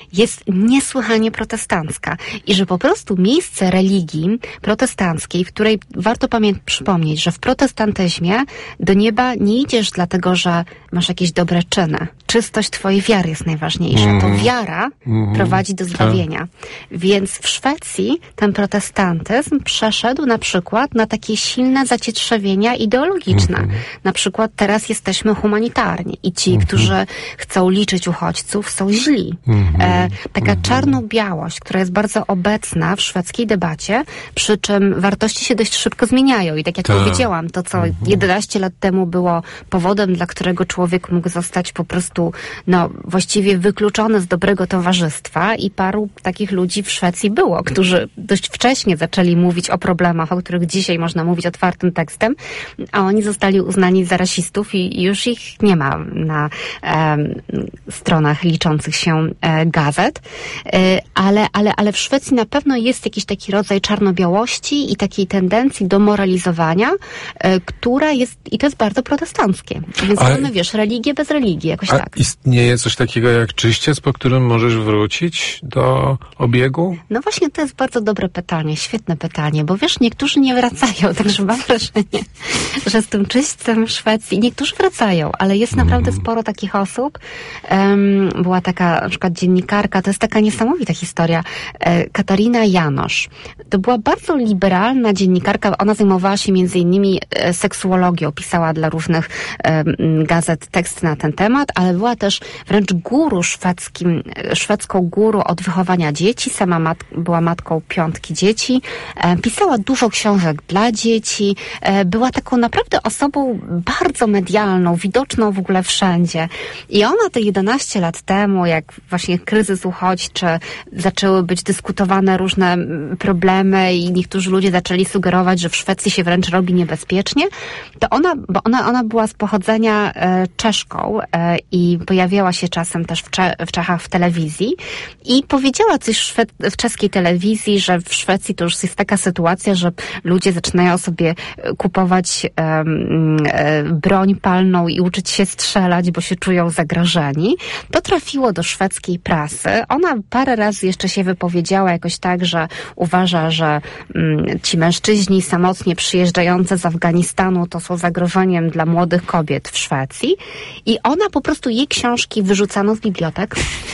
jest niesłychanie protestancka i że po prostu miejsce religii protestanckiej, w której warto przypomnieć, że w protestantyzmie do nieba nie idziesz dlatego, że masz jakieś dobre czyny. Czystość twojej wiary jest najważniejsza. To wiara prowadzi do zbawienia. Więc w Szwecji ten protestantyzm przeszedł na przykład na takie silne zacietrzewienia ideologiczne. Na przykład teraz jesteśmy humanitarni i ci, którzy chcą liczyć uchodźców, są źli. Taka czarno-białość, która jest bardzo obecna w szwedzkiej debacie, przy czym wartości się dość szybko zmieniają. I tak jak powiedziałam, to co 11 lat temu było powodem, dla którego człowiek mógł zostać po prostu właściwie wykluczony z dobrego towarzystwa i paru takich ludzi w Szwecji było, którzy dość wcześnie zaczęli mówić o problemach, o których dzisiaj można mówić otwartym tekstem, a oni zostali uznani za rasistów i już ich nie ma na stronach liczących się gazet. Ale w Szwecji na pewno jest jakiś taki rodzaj czarno-białości i takiej tendencji do moralizowania, która jest, i to jest bardzo protestanckie. Więc mamy, religię bez religii, jakoś tak. Istnieje coś takiego jak czyściec, po którym możesz wrócić do obiegu? No właśnie, to jest bardzo dobre pytanie, świetne pytanie, bo niektórzy nie wracają, także mam wrażenie, że z tym czyśćcem w Szwecji niektórzy wracają, ale jest naprawdę sporo takich osób. Była taka na przykład dziennikarka, to jest taka niesamowita historia, Katarina Janosz. To była bardzo liberalna dziennikarka, ona zajmowała się między innymi seksuologią, pisała dla różnych gazet teksty na ten temat, ale była też wręcz guru szwedzką guru od wychowania dzieci, sama była matką 5 dzieci, pisała dużo książek dla dzieci, była taką naprawdę osobą bardzo medialną, widoczną w ogóle wszędzie. I ona te 11 lat temu, jak właśnie kryzys uchodźczy, zaczęły być dyskutowane różne problemy i niektórzy ludzie zaczęli sugerować, że w Szwecji się wręcz robi niebezpiecznie, to ona była z pochodzenia Czeszką i pojawiała się czasem też w Czechach w telewizji i powiedziała coś w czeskiej telewizji, że w Szwecji to już jest taka sytuacja, że ludzie zaczynają sobie kupować broń palną i uczyć się strzelać, bo się czują zagrożeni. To trafiło do szwedzkiej prasy. Ona parę razy jeszcze się wypowiedziała jakoś tak, że uważa, że ci mężczyźni samotnie przyjeżdżający z Afganistanu to są zagrożeniem dla młodych kobiet w Szwecji. I ona po prostu, jej książki wyrzucano z bibliotek.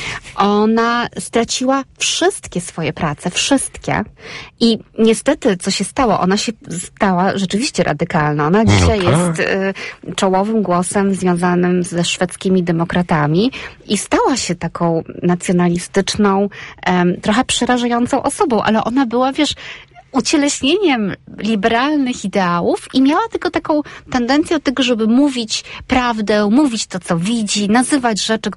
Ona straciła wszystkie swoje prace, wszystkie. I niestety, co się stało? Ona się stała rzeczywiście radykalna. Ona dzisiaj jest czołowym głosem związanym ze szwedzkimi demokratami i stała się taką nacjonalistyczną, trochę przerażającą osobą, ale ona była, ucieleśnieniem liberalnych ideałów i miała tylko taką tendencję do tego, żeby mówić prawdę, mówić to, co widzi, nazywać rzeczy,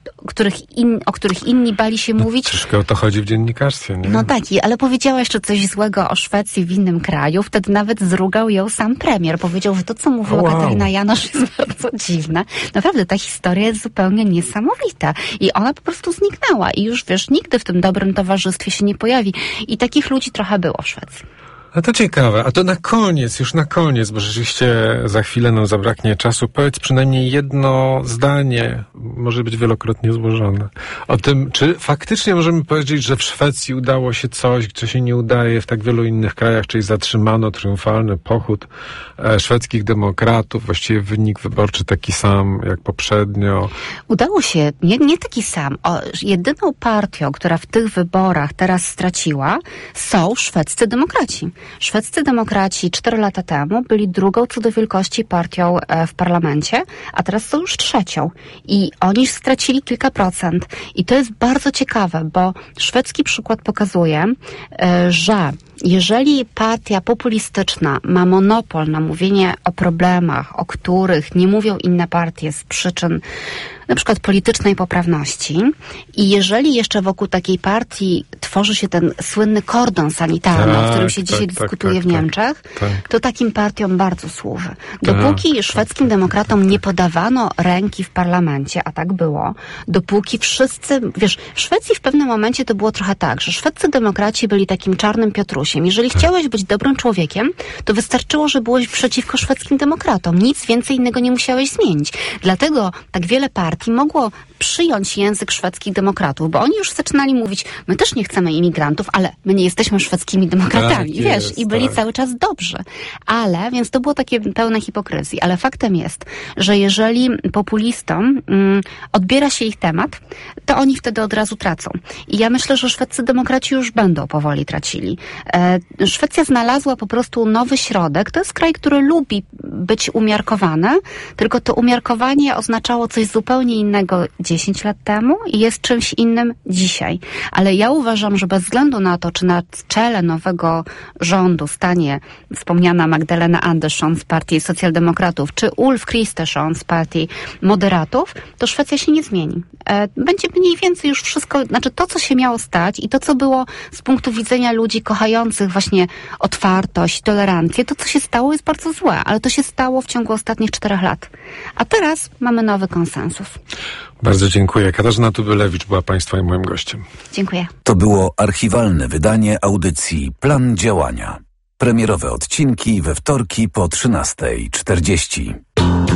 o których inni bali się mówić. Troszkę o to chodzi w dziennikarstwie, nie? No tak, ale powiedziała jeszcze coś złego o Szwecji w innym kraju, wtedy nawet zrugał ją sam premier. Powiedział, że to, co mówiła Katarina Janosz, jest bardzo dziwne. Naprawdę, ta historia jest zupełnie niesamowita. I ona po prostu zniknęła i już, nigdy w tym dobrym towarzystwie się nie pojawi. I takich ludzi trochę było w Szwecji. A to ciekawe. A to już na koniec, bo rzeczywiście za chwilę nam zabraknie czasu. Powiedz przynajmniej jedno zdanie, może być wielokrotnie złożone, o tym, czy faktycznie możemy powiedzieć, że w Szwecji udało się coś, co się nie udaje w tak wielu innych krajach, czyli zatrzymano triumfalny pochód szwedzkich demokratów, właściwie wynik wyborczy taki sam jak poprzednio. Udało się, nie taki sam. Jedyną partią, która w tych wyborach teraz straciła, są szwedzcy demokraci. Szwedzcy demokraci 4 lata temu byli drugą co do wielkości partią w parlamencie, a teraz są już trzecią. I oni stracili kilka procent. I to jest bardzo ciekawe, bo szwedzki przykład pokazuje, że jeżeli partia populistyczna ma monopol na mówienie o problemach, o których nie mówią inne partie z przyczyn na przykład politycznej poprawności i jeżeli jeszcze wokół takiej partii tworzy się ten słynny kordon sanitarny, o którym się dzisiaj dyskutuje w Niemczech, to takim partiom bardzo służy. Dopóki szwedzkim demokratom nie podawano ręki w parlamencie, a tak było, dopóki wszyscy, w Szwecji w pewnym momencie to było trochę tak, że szwedzcy demokraci byli takim czarnym Piotrusiem. Jeżeli chciałeś być dobrym człowiekiem, to wystarczyło, że byłeś przeciwko szwedzkim demokratom. Nic więcej innego nie musiałeś zmienić. Dlatego tak wiele partii partii mogło przyjąć język szwedzkich demokratów, bo oni już zaczynali mówić, my też nie chcemy imigrantów, ale my nie jesteśmy szwedzkimi demokratami, tak wiesz, jest, i byli tak. cały czas dobrzy. Ale, więc to było takie pełne hipokryzji, ale faktem jest, że jeżeli populistom odbiera się ich temat, to oni wtedy od razu tracą. I ja myślę, że szwedzcy demokraci już będą powoli tracili. Szwecja znalazła po prostu nowy środek. To jest kraj, który lubi być umiarkowany, tylko to umiarkowanie oznaczało coś zupełnie innego 10 lat temu i jest czymś innym dzisiaj. Ale ja uważam, że bez względu na to, czy na czele nowego rządu stanie wspomniana Magdalena Andersson z partii socjaldemokratów, czy Ulf Kristersson z partii moderatów, to Szwecja się nie zmieni. Będzie mniej więcej już wszystko, znaczy to, co się miało stać i to, co było z punktu widzenia ludzi kochających właśnie otwartość, tolerancję, to, co się stało, jest bardzo złe, ale to się stało w ciągu ostatnich 4 lat. A teraz mamy nowy konsensus. Bardzo dziękuję. Katarzyna Tubylewicz była Państwa i moim gościem. Dziękuję. To było archiwalne wydanie audycji Plan Działania. Premierowe odcinki we wtorki po 13:40.